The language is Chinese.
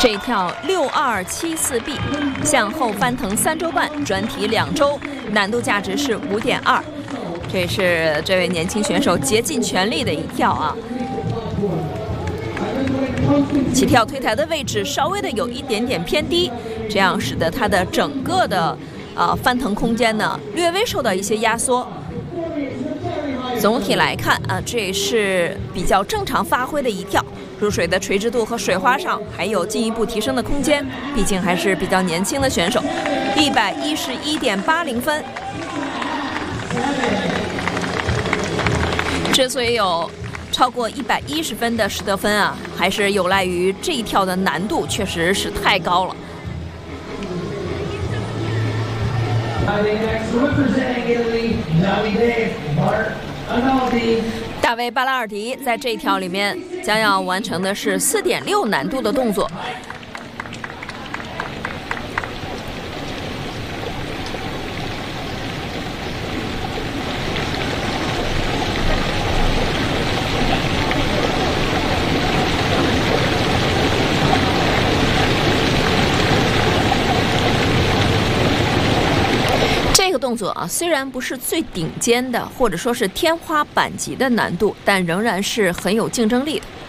这一跳6274B， 向后翻腾3周半，转体2周，难度价值是5.2。这是这位年轻选手竭尽全力的一跳啊！起跳推台的位置稍微的有一点点偏低，这样使得他的整个的翻腾空间呢略微受到一些压缩。总体来看啊，这也是比较正常发挥的一跳。入水的垂直度和水花上还有进一步提升的空间，毕竟还是比较年轻的选手。111.80分。之所以有超过110分的实得分啊，还是有赖于这一跳的难度确实是太高了。大卫·巴拉尔迪在这一跳里面将要完成的是4.6难度的动作。这个动作啊，虽然不是最顶尖的，或者说是天花板级的难度，但仍然是很有竞争力的。